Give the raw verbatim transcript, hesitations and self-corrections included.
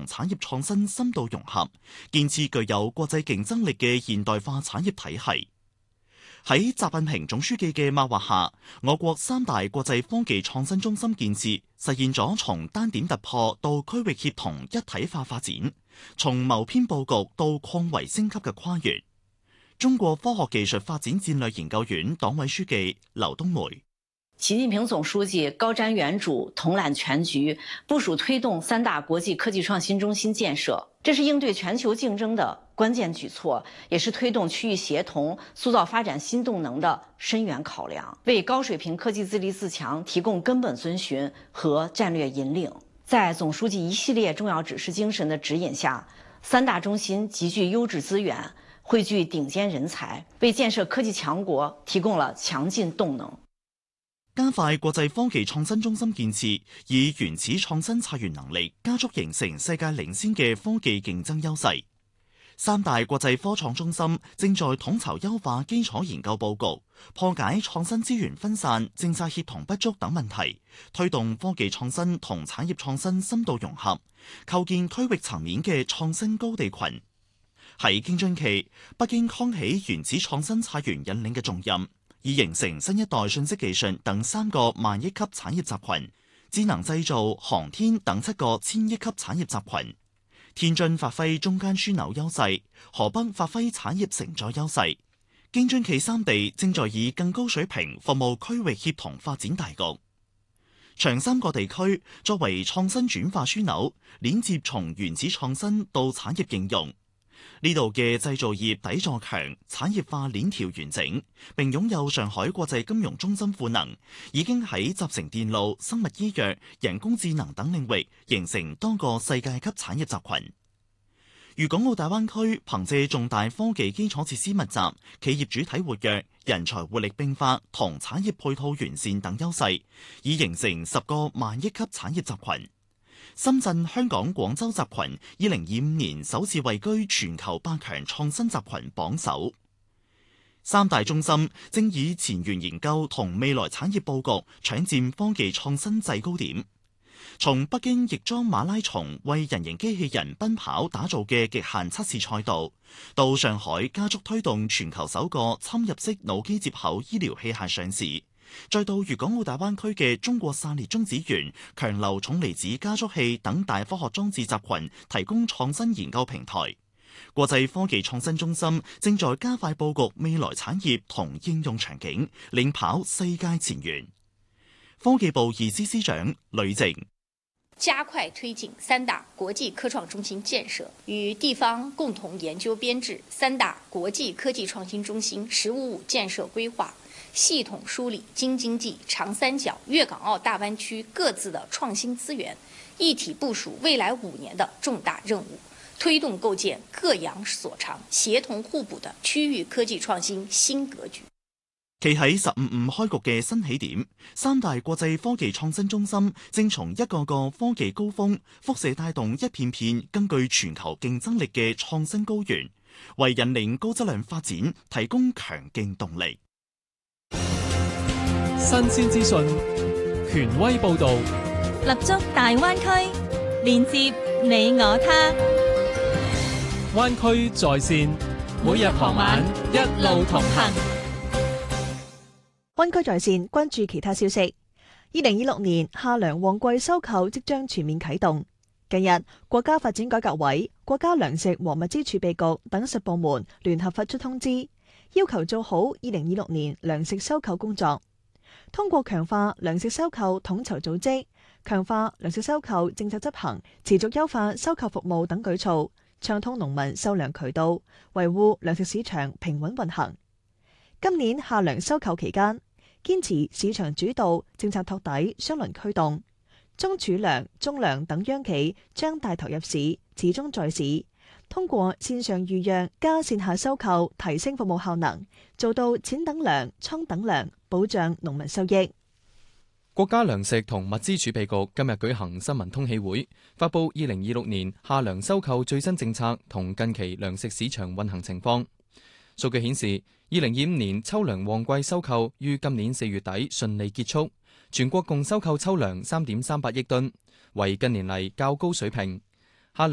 同產業創新深度融合，建設具有國際競爭力嘅現代化產業體系。喺習近平總書記嘅擘畫下，我國三大國際科技創新中心建設實現咗從單點突破到區域協同一體化發展，從謀篇佈局到擴圍升級嘅跨越。中國科學技術發展戰略研究院黨委書記劉冬梅。 習近平總書記高瞻遠矚，統攬全局，部署推動三大國際科技創新中心建設，這是應對全球競爭的關鍵舉措，也是推動區域協同、塑造發展新動能的深遠考量，為高水平科技自立自強提供根本遵循和戰略引領。在總書記一系列重要指示精神的指引下，三大中心集聚優質資源，匯聚頂尖人才，為建設科技強國提供了強勁動能。 加快國際科技創新中心建設，以原始創新策源能力加速形成世界領先嘅科技競爭優勢。三大國際科創中心正在統籌優化基礎研究佈局，破解創新資源分散、政策協同不足等問題，推動科技創新同產業創新深度融合，構建區域層面嘅創新高地群。喺京津冀，北京扛起原始創新策源引領嘅重任，以形成新一代信息技術等三個萬億級產業集群，智能製造、航天等七個千億級產業集群。天津發揮中間樞紐優勢，河北發揮產業承載優勢，京津冀三地正在以更高水平服務區域協同發展大局。長三角地區作為創新轉化樞紐，鏈接從原始創新到產業應用。呢度嘅製造業底座強，產業化鏈條完整，並擁有上海國際金融中心賦能，已經喺集成電路、生物醫藥、人工智能等領域形成多個世界級產業集群。粵港澳大灣區憑借重大科技基礎設施密集、企業主體活躍、人才活力迸發同產業配套完善等優勢，已形成十個萬億級產業集群。深圳、香港、廣州集群二零二五年首次位居全球百強創新集群榜首。三大中心正以前沿研究同未來產業佈局搶佔科技創新制高點。從北京翼裝馬拉松為人形機器人奔跑打造嘅極限測試賽道，到上海加速推動全球首個侵入式腦機接口醫療器械上市，再到粵港澳大灣區嘅中國散裂中子源、強流重離子加速器等大科學裝置集群提供創新研究平台。國際科技創新中心正在加快佈局未來產業同應用場景，領跑世界前沿。科技部二司司長呂靜。 加快推進三大國際科創中心建設，與地方共同研究編制三大國際科技創新中心“十五五”建設規劃，系統梳理京津冀、長三角、粵港澳大灣區各自的創新資源，一體部署未來五年的重大任務，推動構建各陽所長、協同互補的區域科技創新新格局。 企喺十五五開局嘅新起點，三大國際科技創新中心正從一個個科技高峰輻射帶動一片片更具全球競爭力嘅創新高原，為引領高質量發展提供強勁動力。 新鮮資訊，權威報導， 立足大灣區，連接你我他。 灣區在線，每日傍晚一路同行。 灣區在線，關注其他消息。二零二六年夏糧旺季收購即將全面啟動。近日，國家發展改革委、國家糧食和物資儲備局等十部門聯合發出通知，要求做好二零二六年糧食收購工作。通過強化糧食收購統籌組織、強化糧食收購政策執行、持續優化收購服務等舉措，暢通農民收糧渠道，維護糧食市場平穩運行。今年夏糧收購期間，堅持市場主導、政策托底、雙輪驅動，中儲糧、中糧等央企將帶頭入市，始終在市。通過線上預約加線下收購，提升服務效能，做到錢等糧、倉等糧，保障農民收益。 國家糧食同物資儲備局今日舉行新聞通氣會，發布二零二六年夏糧收購最新政策同近期糧食市場運行情況。數據顯示，二零二五年秋糧旺季收購於今年四月底順利結束，全國共收購秋糧三點三八億噸，為近年嚟較高水平。